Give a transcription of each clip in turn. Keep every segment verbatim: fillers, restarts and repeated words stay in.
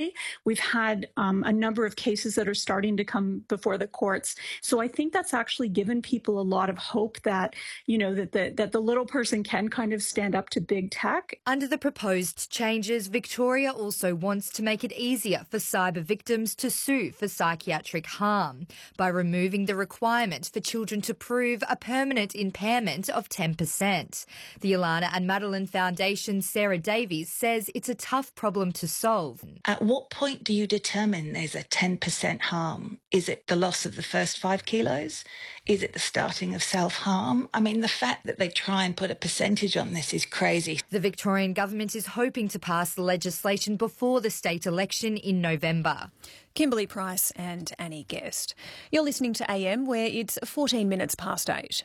recently. We've had um, a number of cases that are starting to come before the courts. So I think that's actually given people a lot of hope that, you know, that the, that the little person can kind of stand up to big tech. Under the proposed changes, Victoria also wants to make it easier for cyber victims to sue for psychiatric harm by removing the requirement for children to prove a permanent impairment of ten percent. The Alana and Madeline Foundation's Sarah Davies says it's a tough problem to solve. At what point do you determine there's a ten percent harm? Is it the loss of the first five kilos? Is it the starting of self-harm? I mean, the fact that they try and put a percentage on this is crazy. The Victorian government is hoping to pass the legislation before the state election in November. Kimberly Price and Annie Guest. You're listening to A M, where it's fourteen minutes past eight.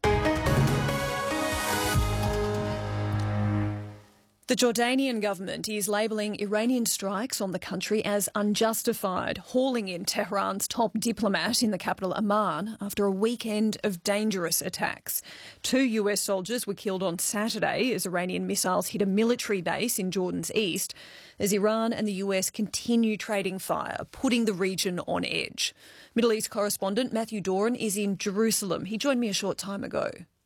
The Jordanian government is labelling Iranian strikes on the country as unjustified, hauling in Tehran's top diplomat in the capital Amman after a weekend of dangerous attacks. Two U S soldiers were killed on Saturday as Iranian missiles hit a military base in Jordan's east, as Iran and the U S continue trading fire, putting the region on edge. Middle East correspondent Matthew Doran is in Jerusalem. He joined me a short time ago.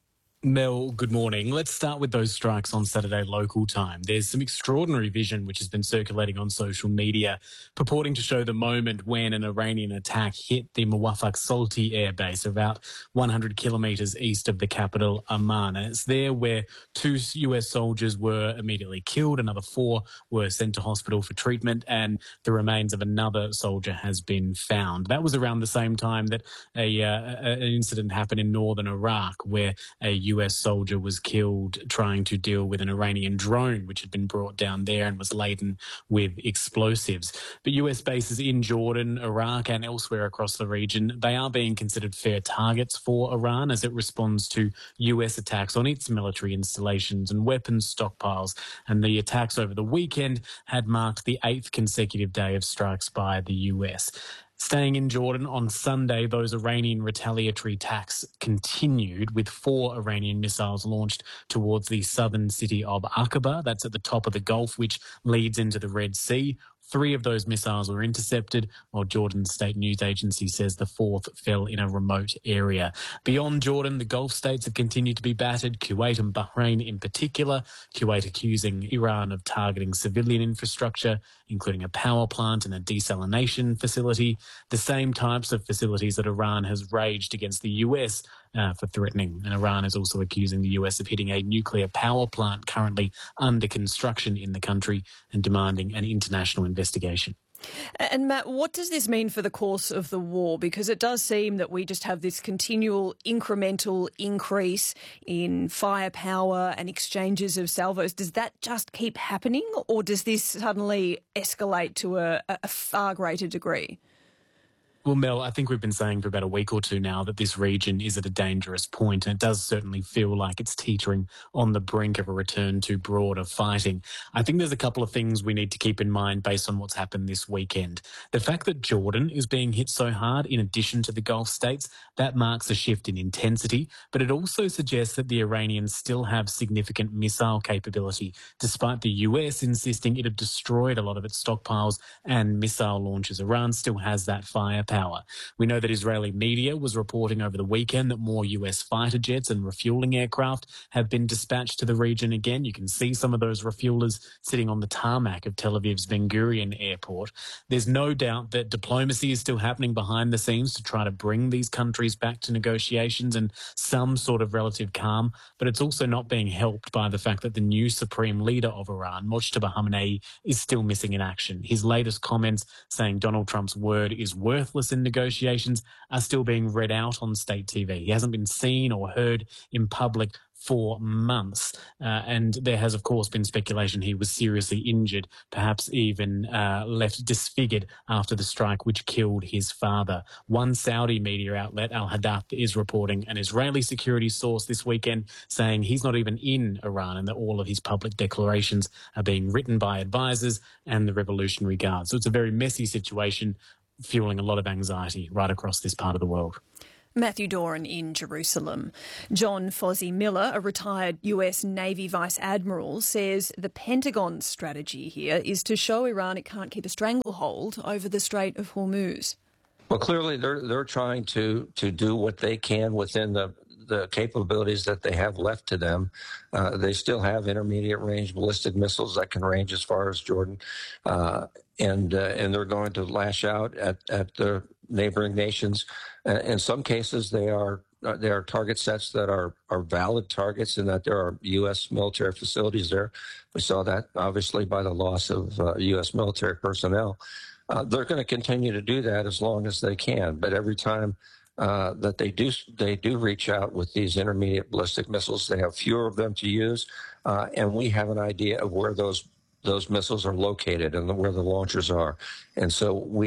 Mel, good morning. Let's start with those strikes on Saturday local time. There's some extraordinary vision which has been circulating on social media, purporting to show the moment when an Iranian attack hit the Muwafaq Salti airbase about one hundred kilometres east of the capital, Amman. And it's there where two U S soldiers were immediately killed, another four were sent to hospital for treatment, and the remains of another soldier has been found. That was around the same time that a, uh, an incident happened in northern Iraq where a U S soldier was killed trying to deal with an Iranian drone which had been brought down there and was laden with explosives. But U S bases in Jordan, Iraq and elsewhere across the region, they are being considered fair targets for Iran as it responds to U S attacks on its military installations and weapons stockpiles. And the attacks over the weekend had marked the eighth consecutive day of strikes by the U S. Staying in Jordan, on Sunday, those Iranian retaliatory attacks continued with four Iranian missiles launched towards the southern city of Aqaba. That's at the top of the Gulf, which leads into the Red Sea. Three of those missiles were intercepted, while Jordan's state news agency says the fourth fell in a remote area. Beyond Jordan, the Gulf states have continued to be battered, Kuwait and Bahrain in particular. Kuwait accusing Iran of targeting civilian infrastructure, including a power plant and a desalination facility, the same types of facilities that Iran has raged against the U S uh, for threatening. And Iran is also accusing the U S of hitting a nuclear power plant currently under construction in the country and demanding an international investigation. And Matt, what does this mean for the course of the war? Because it does seem that we just have this continual incremental increase in firepower and exchanges of salvos. Does that just keep happening, or does this suddenly escalate to a, a far greater degree? Well, Mel, I think we've been saying for about a week or two now that this region is at a dangerous point, and it does certainly feel like it's teetering on the brink of a return to broader fighting. I think there's a couple of things we need to keep in mind based on what's happened this weekend. The fact that Jordan is being hit so hard, in addition to the Gulf states, that marks a shift in intensity, but it also suggests that the Iranians still have significant missile capability, despite the U S insisting it had destroyed a lot of its stockpiles and missile launches. Iran still has that firepower. Power. We know that Israeli media was reporting over the weekend that more U S fighter jets and refuelling aircraft have been dispatched to the region again. You can see some of those refuelers sitting on the tarmac of Tel Aviv's Ben Gurion airport. There's no doubt that diplomacy is still happening behind the scenes to try to bring these countries back to negotiations and some sort of relative calm, but it's also not being helped by the fact that the new supreme leader of Iran, Mojtaba Khamenei, is still missing in action. His latest comments saying Donald Trump's word is worthless in negotiations are still being read out on state T V. He hasn't been seen or heard in public for months. Uh, and there has, of course, been speculation he was seriously injured, perhaps even uh, left disfigured after the strike which killed his father. One Saudi media outlet, Al Hadath, is reporting an Israeli security source this weekend saying he's not even in Iran and that all of his public declarations are being written by advisors and the Revolutionary Guard. So it's a very messy situation, fueling a lot of anxiety right across this part of the world. Matthew Doran in Jerusalem. John Fozzie Miller, a retired U S Navy Vice Admiral, says the Pentagon's strategy here is to show Iran it can't keep a stranglehold over the Strait of Hormuz. Well, clearly they're they're trying to to do what they can within the the capabilities that they have left to them. Uh, they still have intermediate range ballistic missiles that can range as far as Jordan, uh, and uh, and they're going to lash out at at the neighboring nations. Uh, in some cases, they are uh, they are target sets that are are valid targets, in that there are U S military facilities there. We saw that obviously by the loss of uh, U S military personnel. Uh, they're going to continue to do that as long as they can, but every time uh, that they do they do reach out with these intermediate ballistic missiles, they have fewer of them to use, uh, and we have an idea of where those those missiles are located and where the launchers are, and so we